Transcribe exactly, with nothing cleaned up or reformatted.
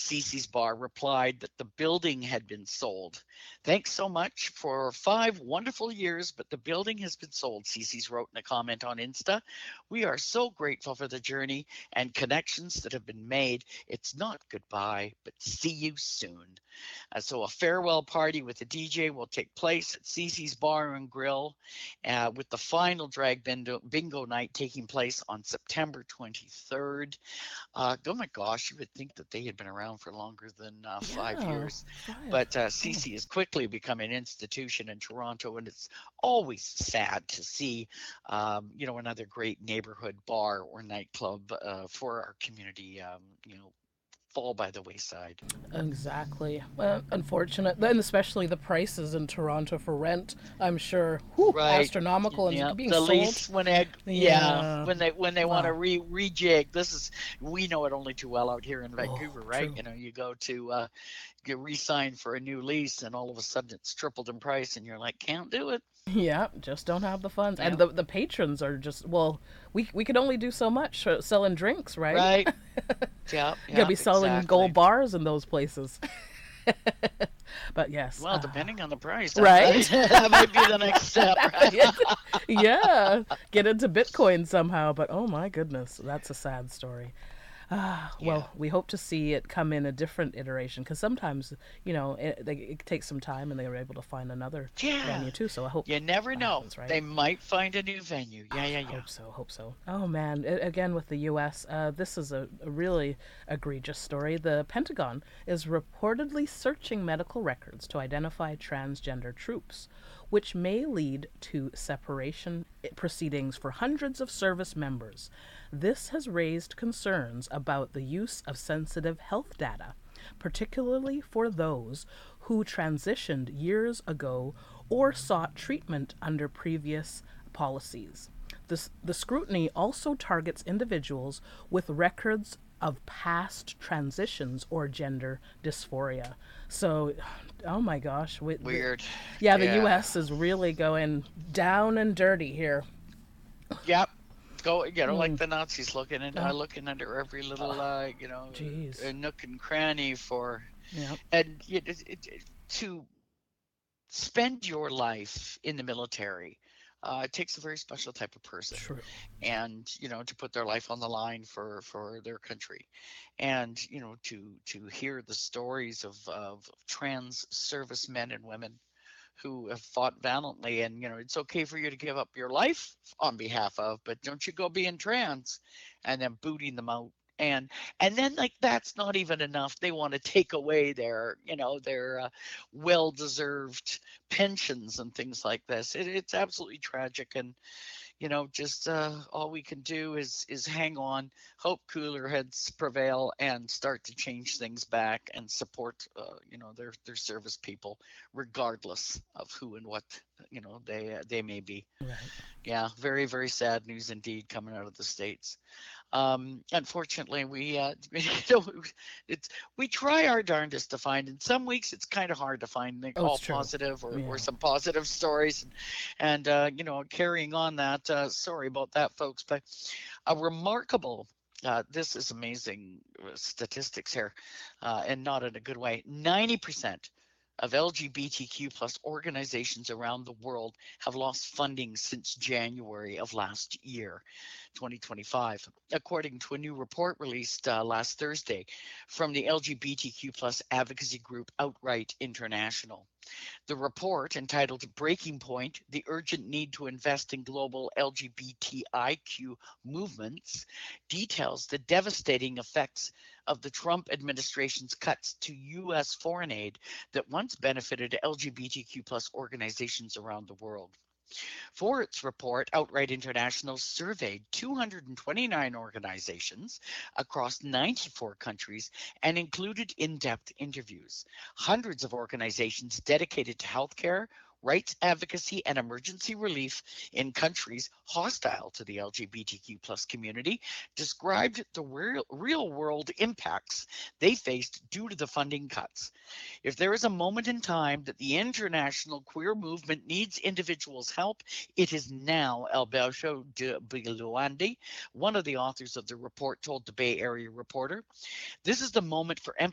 Cece's Bar replied that the building had been sold. Thanks so much for five wonderful years, but the building has been sold, Cece's wrote in a comment on Insta. We are so grateful for the journey and connections that have been made. It's not goodbye, but see you soon. Uh, so a farewell party with the D J will take place at Cece's Bar and Grill, uh, with the final drag bingo, bingo night taking place on September twenty-third. Uh, oh my gosh, you would think that they had been around for longer than uh, five Yeah, years. five. But uh, Oh, Cece has quickly become an institution in Toronto, and it's always sad to see, um, you know, another great neighborhood bar or nightclub uh, for our community, um, you know, fall by the wayside. exactly. Well, unfortunate, and especially the prices in Toronto for rent. I'm sure, whew, Right. astronomical, and Yep. being The sold. lease when they yeah, Yeah. when they when they want to Wow. re rejig. This is we know it only too well out here in Oh, Vancouver, right? true. You know, you go to uh get re-signed for a new lease and all of a sudden it's tripled in price and you're like, can't do it. Yeah, just don't have the funds, and Yeah. the the patrons are just well. We we can only do so much uh, selling drinks, right? Right. Yep. You gotta be Yep. selling gold Exactly. bars in those places. But yes, Well, uh, depending on the price, that might right? that might be the next step, That right? be it. Yeah, get into Bitcoin somehow. But oh my goodness, that's a sad story. Ah, Yeah. well, we hope to see it come in a different iteration because sometimes, you know, it, they, it takes some time and they were able to find another Yeah. venue too. So I hope You never that know. happens, right? They might find a new venue. Yeah, yeah, yeah. Hope so, hope so. Oh man, A- again with the U S, uh, this is a, a really egregious story. The Pentagon is reportedly searching medical records to identify transgender troops, which may lead to separation proceedings for hundreds of service members. This has raised concerns about the use of sensitive health data, particularly for those who transitioned years ago or sought treatment under previous policies. The, the scrutiny also targets individuals with records of past transitions or gender dysphoria. So, oh my gosh, we, the, Weird. yeah, the Yeah. U S is really going down and dirty here. Yep. Go, you know, like Mm. the Nazis looking and uh, Oh, looking under every little, uh, you know, uh, jeez. nook and cranny for, Yep. and you know, it, it, to spend your life in the military. Uh, it takes a very special type of person, True. and you know, to put their life on the line for for their country, and you know, to to hear the stories of of trans service men and women who have fought valiantly, and you know, it's okay for you to give up your life on behalf of, but don't you go being trans and then booting them out. And and then, like, that's not even enough, they want to take away their, you know, their uh, well deserved pensions and things like this. It, it's absolutely tragic. And you know, just uh, all we can do is is hang on, hope cooler heads prevail, and start to change things back and support, uh, you know, their their service people, regardless of who and what, you know, they uh, they may be. Right. Yeah, very very sad news indeed coming out of the states. Um, unfortunately, we uh, you know, it's we try our darndest to find. In some weeks, it's kind of hard to find like Oh, all it's true. positive, or, or Yeah. some positive stories, and, and uh, you know, carrying on that. Uh, sorry about that, folks, but a remarkable. Uh, this is amazing uh, statistics here, uh, and not in a good way. ninety percent of L G B T Q plus organizations around the world have lost funding since January of last year, twenty twenty-five, according to a new report released uh, last Thursday from the L G B T Q plus advocacy group Outright International. The report, entitled Breaking Point: The Urgent Need to Invest in Global L G B T I Q Movements, details the devastating effects of the Trump administration's cuts to U S foreign aid that once benefited L G B T Q plus organizations around the world. For its report, Outright International surveyed two hundred twenty-nine organizations across ninety-four countries and included in depth interviews. Hundreds of organizations dedicated to healthcare, rights advocacy, and emergency relief in countries hostile to the L G B T Q plus community described the real, real world impacts they faced due to the funding cuts. If there is a moment in time that the international queer movement needs individuals' help, it is now, Alberto de Biluandi, one of the authors of the report, told the Bay Area Reporter. This is the moment for